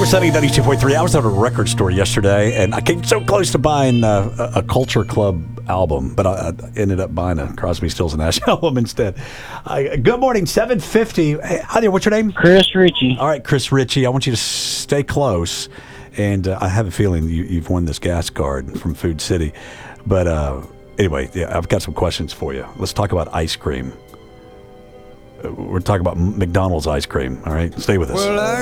We're Sunny 92.3. I was at a record store yesterday, and I came so close to buying a Culture Club album, but I ended up buying a Crosby, Stills, and Nash album instead. Good morning, 750. Hey, hi there, what's your name? Chris Ritchie. All right, Chris Ritchie, I want you to stay close, and I have a feeling you've won this gas card from Food City. But anyway, yeah, I've got some questions for you. Let's talk about ice cream. We're talking about McDonald's ice cream, all right? Stay with us. Well, I